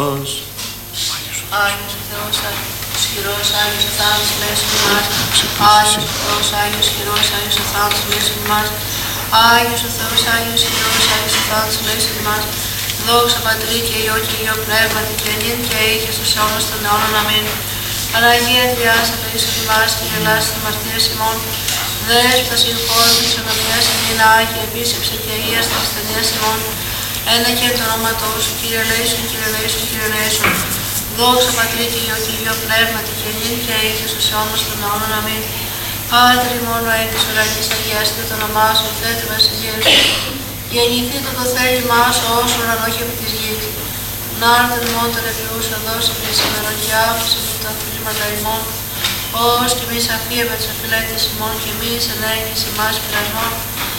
Άγιος ο Θεός, ισχυρός, Άγιος ο θάνατος μέσω ημάς. Άγιος ο Θεός, Άγιος ισχυρός, Άγιος ο θάνατος μέσω ημάς. Άγιος ο Θεός, Άγιος ισχυρός, Άγιος ο θάνατος μέσω ημάς. Δόξα Πατρί και Υιό και Υιό Πνεύματι και νυν και είχε στους αιώνας των αιώνων. Αμήν. Παναγία Τριάς, ελεήσον ημάς και γελάς της αμαρτίας ημών. Δέσποτα συγχώρου της ονομίας ημίν Άγιε, επίσυψε και Αγίας της ασθενείας ημών. Ένα και το όνοματό σου, Κύριε ελέησον, Κύριε ελέησον, Κύριε ελέησον. Δόξα Πατρί και Υιό και Υιό Πνεύματι και νυν και είχε στους αιώνας των αιώνων. Αμήν. Πάτερ ημών ο εν της ουρανής, αγιαστείτε το όνομά σου, θέτει βασιλεία σου. Γεννηθείτε το θέλημά σου όσο ουρανό και επί της γης. Νάρτεν ημών τον ευλούς οδός ημών σήμερα και άφησε μου τα θλίματα ημών, ως και εμείς αφίεμαι τους αφιλέτες ημών και εμείς ενέργεις ημάς πειρασμών,